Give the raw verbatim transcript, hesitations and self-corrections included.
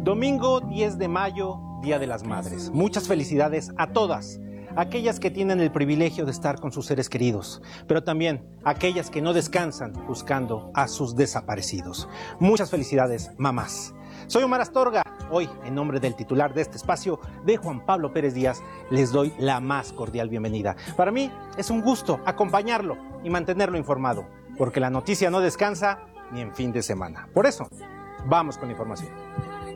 Domingo diez de mayo, Día de las Madres. Muchas felicidades a todas, aquellas que tienen el privilegio de estar con sus seres queridos, pero también aquellas que no descansan buscando a sus desaparecidos. Muchas felicidades, mamás. Soy Omar Astorga. Hoy, en nombre del titular de este espacio, de Juan Pablo Pérez Díaz, les doy la más cordial bienvenida. Para mí es un gusto acompañarlo y mantenerlo informado, porque la noticia no descansa ni en fin de semana. Por eso, vamos con la información.